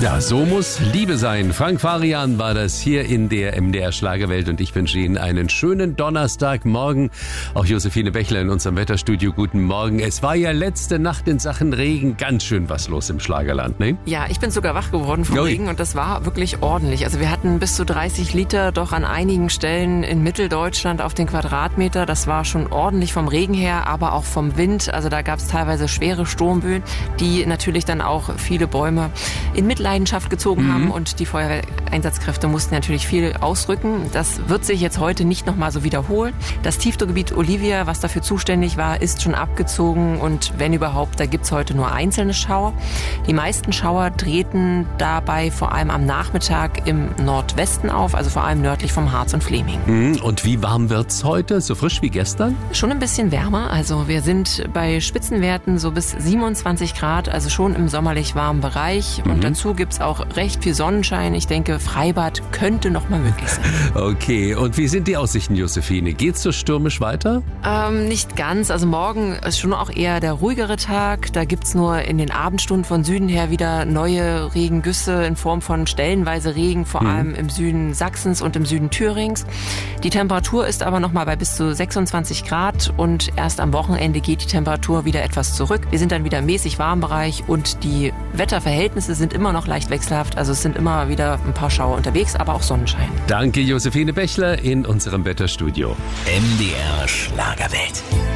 Ja, so muss Liebe sein. Frank Farian war das hier in der MDR Schlagerwelt und ich wünsche Ihnen einen schönen Donnerstagmorgen. Auch Josephine Bechler in unserem Wetterstudio, guten Morgen. Es war ja letzte Nacht in Sachen Regen ganz schön was los im Schlagerland, ne? Ja, ich bin sogar wach geworden vom Regen und das war wirklich ordentlich. Also wir hatten bis zu 30 Liter doch an einigen Stellen in Mitteldeutschland auf den Quadratmeter. Das war schon ordentlich vom Regen her, aber auch vom Wind. Also da gab es teilweise schwere Sturmböen, die natürlich dann auch viele Bäume in Mitleidenschaft gezogen haben und die Feuerwehreinsatzkräfte mussten natürlich viel ausrücken. Das wird sich jetzt heute nicht nochmal so wiederholen. Das Tiefdruckgebiet Olivia, was dafür zuständig war, ist schon abgezogen und wenn überhaupt, da gibt's heute nur einzelne Schauer. Die meisten Schauer treten dabei vor allem am Nachmittag im Nordwesten auf, also vor allem nördlich vom Harz und Fläming. Und wie warm wird's heute? So frisch wie gestern? Schon ein bisschen wärmer. Also wir sind bei Spitzenwerten so bis 27 Grad, also schon im sommerlich warmen Bereich. Und dazu gibt's auch recht viel Sonnenschein. Ich denke, Freibad könnte noch mal möglich sein. Okay, und wie sind die Aussichten, Josephine? Geht's so stürmisch weiter? Nicht ganz. Also morgen ist schon auch eher der ruhigere Tag. Da gibt's nur in den Abendstunden von Süden her wieder neue Regengüsse in Form von stellenweise Regen, vor allem im Süden Sachsens und im Süden Thürings. Die Temperatur ist aber noch mal bei bis zu 26 Grad und erst am Wochenende geht die Temperatur wieder etwas zurück. Wir sind dann wieder im mäßig warmen Bereich und die Wetterverhältnisse sind immer noch leicht wechselhaft. Also es sind immer wieder ein paar Schauer unterwegs, aber auch Sonnenschein. Danke, Josephine Bechler in unserem Wetterstudio. MDR Schlagerwelt.